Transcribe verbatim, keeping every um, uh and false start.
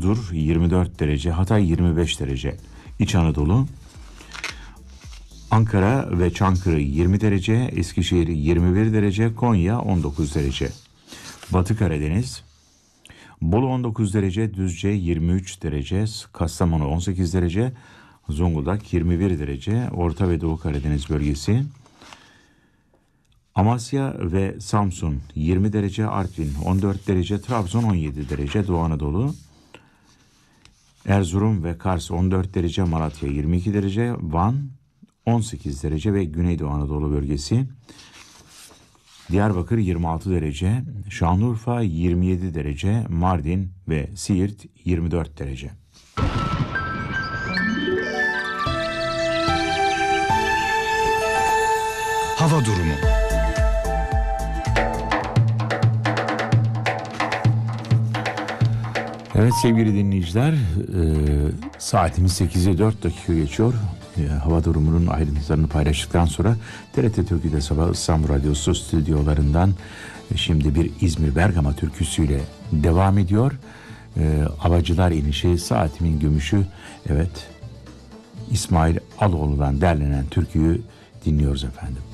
Burdur yirmi dört derece, Hatay yirmi beş derece. İç Anadolu, Ankara ve Çankırı yirmi derece, Eskişehir yirmi bir derece, Konya on dokuz derece. Batı Karadeniz, Bolu on dokuz derece, Düzce yirmi üç derece, Kastamonu on sekiz derece, Zonguldak yirmi bir derece, Orta ve Doğu Karadeniz bölgesi, Amasya ve Samsun yirmi derece, Artvin on dört derece, Trabzon on yedi derece, Doğu Anadolu, Erzurum ve Kars on dört derece, Malatya yirmi iki derece, Van on sekiz derece ve Güneydoğu Anadolu bölgesi, Diyarbakır yirmi altı derece, Şanlıurfa yirmi yedi derece, Mardin ve Siirt yirmi dört derece. Hava durumu. Evet sevgili dinleyiciler, e, saatimiz sekize dört dakika geçiyor. E, hava durumunun ayrıntılarını paylaştıktan sonra T R T Türkiye'de Sabah İstanbul Radyosu stüdyolarından e, şimdi bir İzmir Bergama türküsüyle devam ediyor. E, Avacılar İnişi, Saatimin Gümüşü, evet, İsmail Aloğlu'dan derlenen türküyü dinliyoruz efendim.